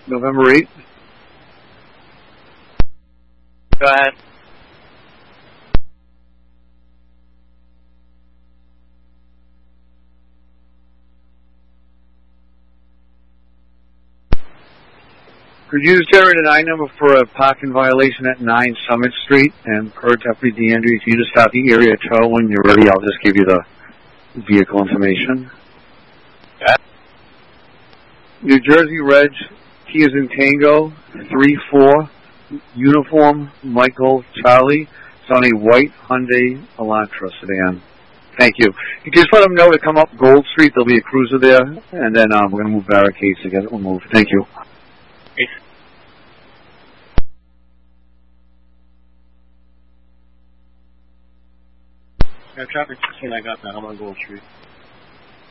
November 8th. Go ahead. Could you just generate an I number for a parking violation at 9 Summit Street? And per Deputy DeAndre, if you just stop the area tow when you're ready, I'll just give you the vehicle information. Okay. New Jersey Reg, T as in Tango, 34, uniform, Michael Charlie. It's on a white Hyundai Elantra sedan. Thank you. You can just let them know to come up Gold Street. There'll be a cruiser there, and then we're going to move barricades to get it removed. Thank you. Yeah, traffic 16, I got that. I'm on Gold Street.